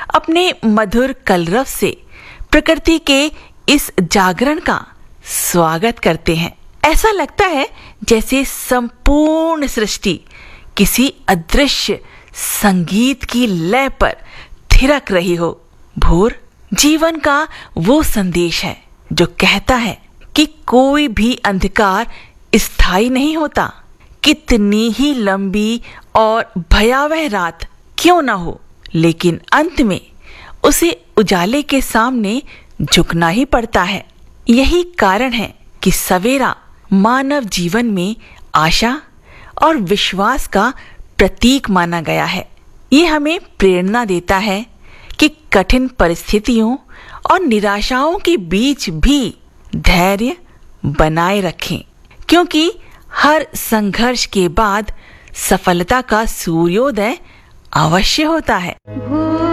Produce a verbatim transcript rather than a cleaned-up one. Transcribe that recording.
अपने मधुर कलरव से प्रकृति के इस जागरण का स्वागत करते हैं। ऐसा लगता है जैसे संपूर्ण सृष्टि किसी अदृश्य संगीत की लय पर थिरक रही हो। भोर जीवन का वो संदेश है जो कहता है कि कोई भी अंधकार स्थायी नहीं होता। कितनी ही लंबी और भयावह रात क्यों न हो, लेकिन अंत में उसे उजाले के सामने झुकना ही पड़ता है। यही कारण है कि सवेरा मानव जीवन में आशा और विश्वास का प्रतीक माना गया है। ये हमें प्रेरणा देता है कि कठिन परिस्थितियों और निराशाओं के बीच भी धैर्य बनाए रखें, क्योंकि हर संघर्ष के बाद सफलता का सूर्योदय अवश्य होता है।